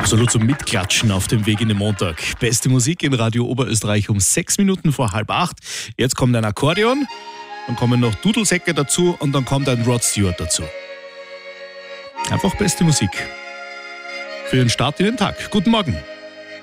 Absolut zum Mitklatschen auf dem Weg in den Montag. Beste Musik in Radio Oberösterreich um 6 Minuten vor 7:30. Jetzt kommt ein Akkordeon, dann kommen noch Dudelsäcke dazu und dann kommt ein Rod Stewart dazu. Einfach beste Musik für den Start in den Tag. Guten Morgen.